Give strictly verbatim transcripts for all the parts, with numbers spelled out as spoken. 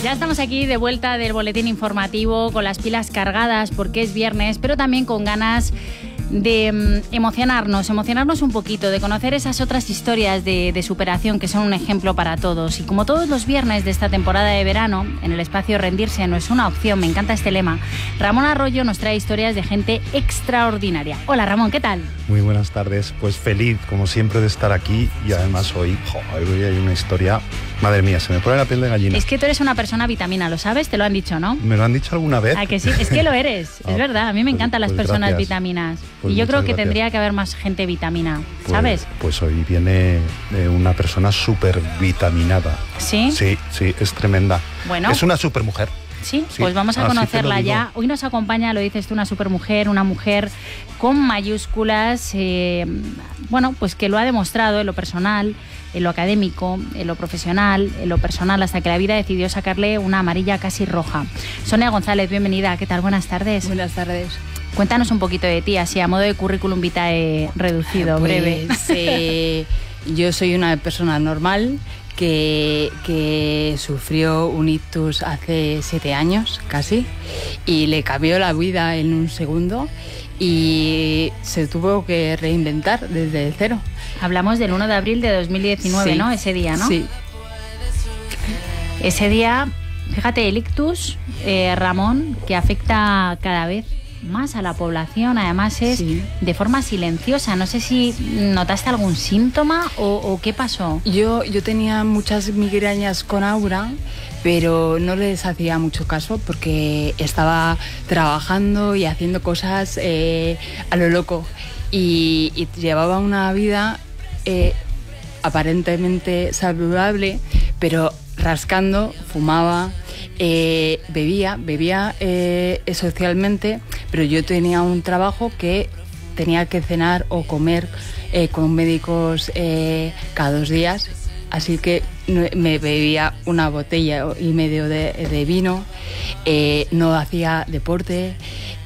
Ya estamos aquí de vuelta del boletín informativo con las pilas cargadas porque es viernes, pero también con ganas de um, emocionarnos, emocionarnos un poquito, de conocer esas otras historias de, de superación que son un ejemplo para todos. Y como todos los viernes de esta temporada de verano, en el espacio Rendirse no es una opción, me encanta este lema, Ramón Arroyo nos trae historias de gente extraordinaria. Hola Ramón, ¿qué tal? Muy buenas tardes, pues feliz como siempre de estar aquí y además hoy, jo, hoy hay una historia, madre mía, se me pone la piel de gallina. Es que tú eres una persona vitamina, ¿lo sabes? Te lo han dicho, ¿no? ¿Me lo han dicho alguna vez? ¿A que sí? Es que lo eres, Ah, es verdad, a mí me pues, encantan las pues personas gracias. vitaminas. Pues y yo creo que gracias. tendría que haber más gente vitamina, ¿sabes? Pues, pues hoy viene eh, una persona súper vitaminada. ¿Sí? Sí, sí, es tremenda. Bueno. Es una supermujer. Sí, Sí, pues vamos a así te lo conocerla digo. ya. Hoy nos acompaña, lo dices tú, una supermujer, una mujer con mayúsculas, eh, bueno, pues que lo ha demostrado en lo personal, en lo académico, en lo profesional, en lo personal, hasta que la vida decidió sacarle una amarilla casi roja. Sonia González, bienvenida. ¿Qué tal? Buenas tardes. Buenas tardes. Cuéntanos un poquito de ti, así a modo de currículum vitae reducido, Pues, breve. eh, yo soy una persona normal que, que sufrió un ictus hace siete años casi y le cambió la vida en un segundo y se tuvo que reinventar desde cero. Hablamos del uno de abril de dos mil diecinueve, Sí. ¿no? Ese día, ¿no? Sí. Ese día, fíjate, el ictus, eh, Ramón, que afecta cada vez más a la población, además es Sí. de forma silenciosa. No sé si notaste algún síntoma o, o qué pasó. Yo, yo tenía muchas migrañas con Aura, pero no les hacía mucho caso porque estaba trabajando y haciendo cosas eh, a lo loco. Y, y llevaba una vida eh, aparentemente saludable, pero rascando, fumaba, eh, bebía, bebía eh, socialmente, pero yo tenía un trabajo que tenía que cenar o comer eh, con médicos eh, cada dos días, así que no- me bebía una botella y medio de, de vino, eh, no hacía deporte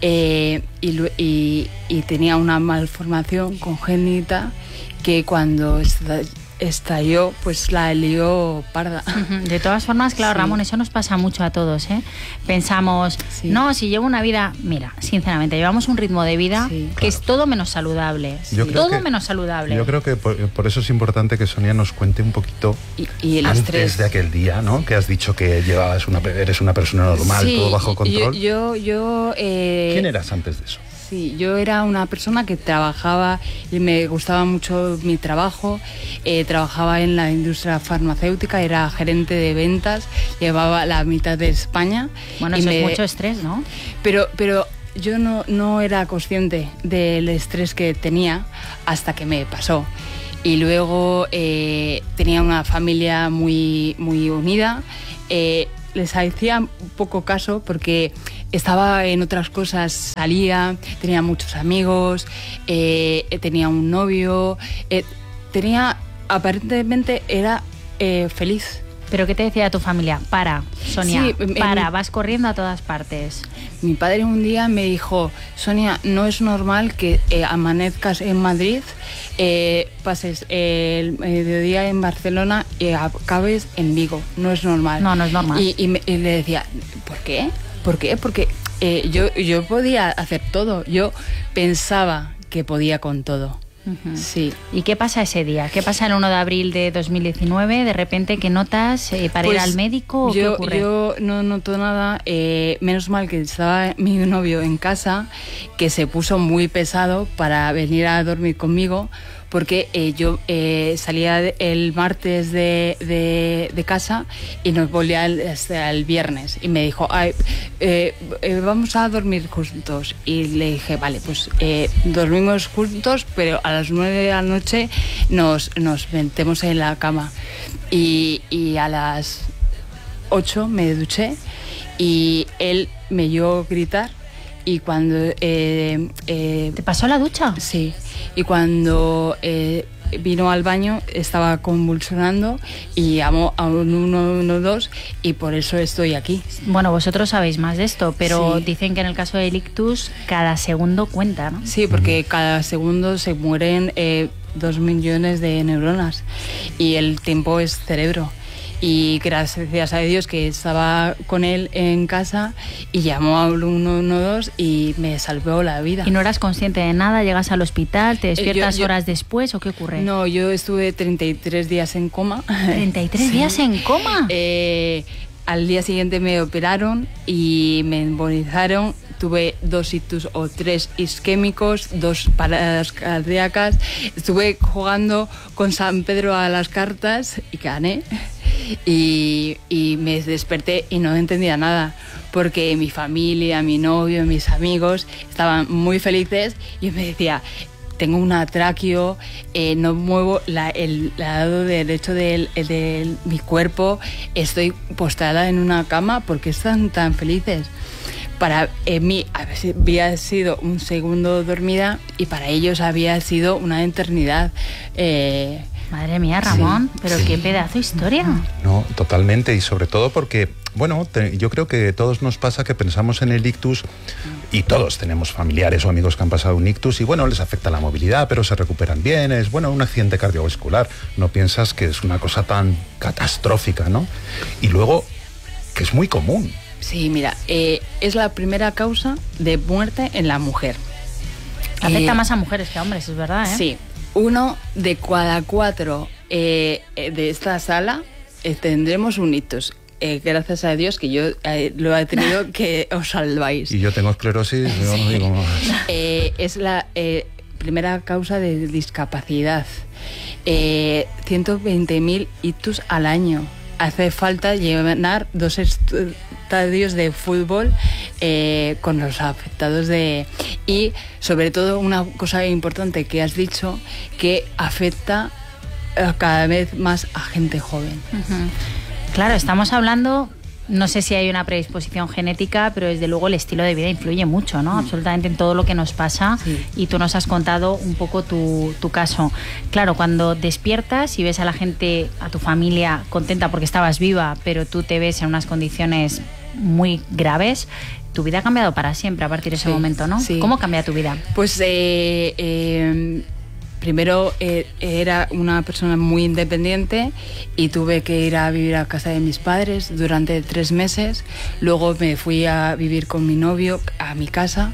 eh, y, lu- y- y tenía una malformación congénita que cuando esta- estalló, pues la lió parda. De todas formas, claro, Sí. Ramón, eso nos pasa mucho a todos, ¿eh? Pensamos, Sí. no, si llevo una vida, mira, sinceramente, llevamos un ritmo de vida Sí, que claro. es todo menos saludable. Yo creo Todo que- menos saludable. Yo creo que por, por eso es importante que Sonia nos cuente un poquito Y, y el antes estrés. de aquel día, ¿no? Que has dicho que llevabas una, eres una persona normal, Sí, todo bajo control. Yo, yo, yo, eh, ¿Quién eras antes de eso? Sí, yo era una persona que trabajaba y me gustaba mucho mi trabajo. Eh, trabajaba en la industria farmacéutica, era gerente de ventas, llevaba la mitad de España. Bueno, y eso me- es mucho estrés, ¿no? Pero, pero yo no, no era consciente del estrés que tenía hasta que me pasó. Y luego eh, tenía una familia muy, muy unida. Eh, les hacía poco caso porque estaba en otras cosas, salía, tenía muchos amigos, eh, tenía un novio, eh, tenía, aparentemente era eh, feliz. ¿Pero qué te decía tu familia? Para, Sonia, Sí, en- para, en- vas corriendo a todas partes. Mi padre un día me dijo, Sonia, no es normal que eh, amanezcas en Madrid, eh, pases el mediodía en Barcelona y acabes en Vigo. No es normal. No, no es normal. Y, y me- y le decía, ¿por qué? ¿Por qué? Porque eh, yo, yo podía hacer todo. Yo pensaba que podía con todo. Ujú. Sí. ¿Y qué pasa ese día? ¿Qué pasa el uno de abril de dos mil diecinueve? ¿De repente qué notas eh, para ir Pues al médico o qué yo, ocurre? yo no noto nada, eh, menos mal que estaba mi novio en casa, que se puso muy pesado para venir a dormir conmigo, porque eh, yo eh, salía de- el martes de, de- de casa y nos volvía el, hasta el viernes. Y me dijo, Ay, eh, eh, vamos a dormir juntos. Y le dije, vale, pues eh, dormimos juntos, pero a las nueve de la noche nos, nos metemos en la cama. Y, y a las ocho me duché y él me oyó gritar y cuando eh, eh, ¿Te pasó la ducha? sí y cuando eh, vino al baño estaba convulsionando y llamó a un uno uno dos y por eso estoy aquí. Bueno, vosotros sabéis más de esto, pero Sí. dicen que en el caso del ictus cada segundo cuenta, ¿no? Sí, porque cada segundo se mueren eh, dos millones de neuronas y el tiempo es cerebro. y gracias a Dios que estaba con él en casa y llamó al uno uno dos y me salvó la vida. ¿Y no eras consciente de nada? ¿Llegas al hospital? ¿Te despiertas yo, yo, horas después o qué ocurre? No, yo estuve treinta y tres días en coma. ¿treinta y tres sí. días en coma? Eh, al día siguiente me operaron y me embolizaron. Tuve dos ictus o tres isquémicos, dos paradas cardíacas. Estuve jugando con San Pedro a las cartas y gané. Y, y me desperté y no entendía nada, porque mi familia, mi novio, mis amigos estaban muy felices y me decía, tengo un atraquio, eh, no muevo la, el lado derecho de, de, de mi cuerpo, estoy postrada en una cama, ¿por qué están tan felices? Para eh, mí había sido un segundo dormida y para ellos había sido una eternidad. Eh, Madre mía, Ramón, sí, pero sí. qué pedazo de historia. No, totalmente, y sobre todo porque, bueno, te, yo creo que a todos nos pasa que pensamos en el ictus y todos tenemos familiares o amigos que han pasado un ictus y, bueno, les afecta la movilidad, pero se recuperan bien, es, bueno, un accidente cardiovascular. No piensas que es una cosa tan catastrófica, ¿no? Y luego, que es muy común. Sí, mira, eh, es la primera causa de muerte en la mujer. Afecta eh, más a mujeres que a hombres, es verdad, ¿eh? Sí. Uno de cada cuatro eh, de esta sala eh, tendremos un ictus. Eh, gracias a Dios que yo eh, lo he tenido que os salváis. Y yo tengo esclerosis, yo sí. no digo más. Eh, es la eh, primera causa de discapacidad. Eh, ciento veinte mil ictus al año. Hace falta llenar dos estadios de fútbol eh, con los afectados de... Y sobre todo una cosa importante que has dicho, que afecta cada vez más a gente joven. Uh-huh. Claro, estamos hablando... No sé si hay una predisposición genética, pero desde luego el estilo de vida influye mucho, ¿no? Mm. Absolutamente en todo lo que nos pasa. Sí. Y tú nos has contado un poco tu, tu caso. Claro, cuando despiertas y ves a la gente, a tu familia contenta porque estabas viva, pero tú te ves en unas condiciones muy graves, tu vida ha cambiado para siempre a partir de ese sí, momento, ¿no? Sí. ¿Cómo cambia tu vida? Pues eh, eh, primero eh, era una persona muy independiente y tuve que ir a vivir a casa de mis padres durante tres meses. Luego me fui a vivir con mi novio a mi casa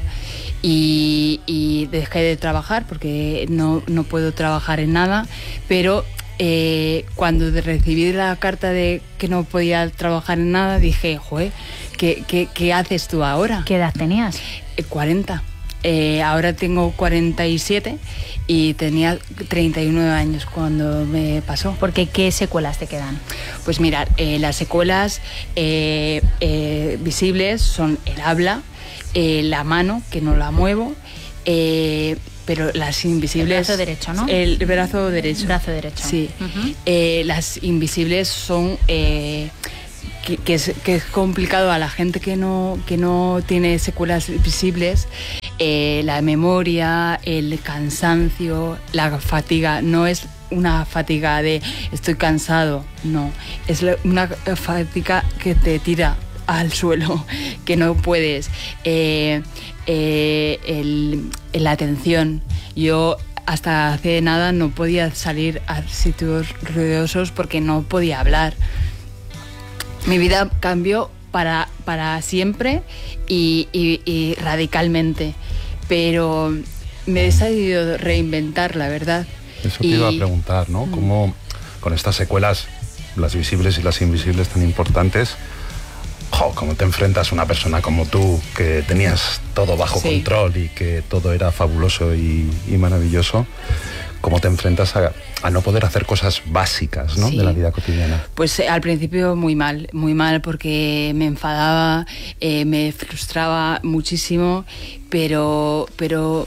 y, y dejé de trabajar porque no, no puedo trabajar en nada, pero eh, cuando recibí la carta de que no podía trabajar en nada dije, joder, ¿qué, qué, qué haces tú ahora? ¿Qué edad tenías? Eh, cuarenta. Eh, ahora tengo cuarenta y siete y tenía treinta y nueve años cuando me pasó. Porque ¿qué secuelas te quedan? Pues mirad, eh, las secuelas eh, eh, visibles son el habla, eh, la mano, que no la muevo, eh, pero las invisibles... El brazo derecho, ¿no? El brazo derecho. Brazo derecho. Sí. Uh-huh. Eh, las invisibles son... Eh, Que, que, es, que es complicado a la gente que no, que no tiene secuelas visibles, eh, la memoria, el cansancio, la fatiga. No es una fatiga de estoy cansado, no, es una fatiga que te tira al suelo, que no puedes. Eh, eh, el, la atención, yo hasta hace nada no podía salir a sitios ruidosos porque no podía hablar. Mi vida cambió para, para siempre y, y, y radicalmente, pero me he decidido reinventar, la verdad. Eso te y... iba a preguntar, ¿no? ¿Cómo con estas secuelas, las visibles y las invisibles tan importantes, jo, cómo te enfrentas a una persona como tú, que tenías todo bajo sí. control y que todo era fabuloso y, y maravilloso? ¿Cómo te enfrentas a, a no poder hacer cosas básicas, ¿no? Sí. de la vida cotidiana? Pues eh, al principio muy mal, muy mal porque me enfadaba, eh, me frustraba muchísimo, pero, pero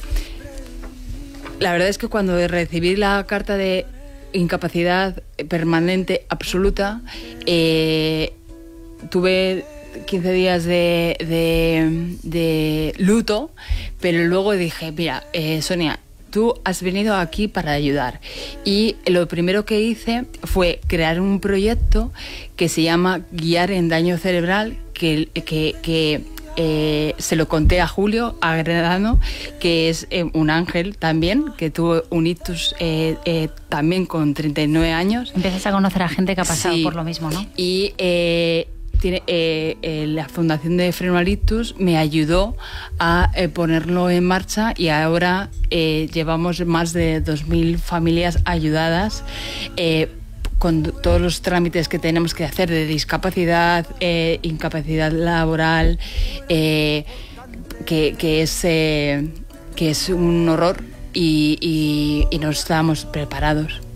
la verdad es que cuando recibí la carta de incapacidad permanente absoluta, eh, tuve quince días de, de, de luto, pero luego dije, mira, eh, Sonia, tú has venido aquí para ayudar. Y lo primero que hice fue crear un proyecto que se llama Guiar en Daño Cerebral, que, que, que eh, se lo conté a Julio Agredano, que es eh, un ángel también, que tuvo un ictus eh, eh, también con treinta y nueve años. Empiezas a conocer a gente que ha pasado sí, por lo mismo, ¿no? Y eh, tiene, eh, eh, la Fundación de Freno al Ictus me ayudó a eh, ponerlo en marcha, y ahora eh, llevamos más de dos mil familias ayudadas eh, con todos los trámites que tenemos que hacer de discapacidad, eh, incapacidad laboral, eh, que, que, es, eh, que es un horror, y, y, y no estamos preparados.